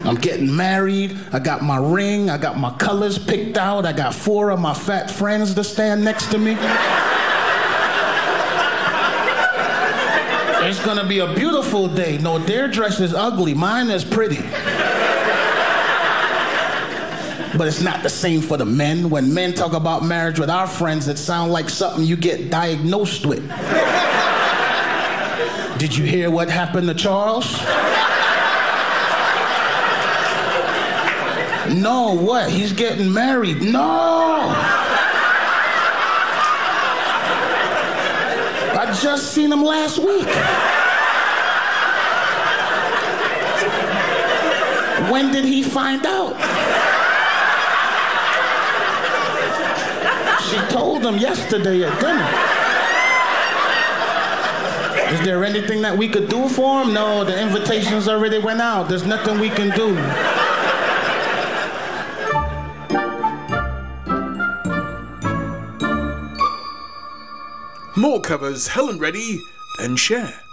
I'm getting married. I got my ring. I got my colors picked out. I got 4 of my fat friends to stand next to me. It's gonna be a beautiful day. No, their dress is ugly. Mine is pretty. But it's not the same for the men. When men talk about marriage with our friends, it sounds like something you get diagnosed with. Did you hear what happened to Charles? No, what? He's getting married. No! I just seen him last week. When did he find out? She told him yesterday at dinner. Is there anything that we could do for him? No, the invitations already went out. There's nothing we can do. More covers Helen Reddy, then share.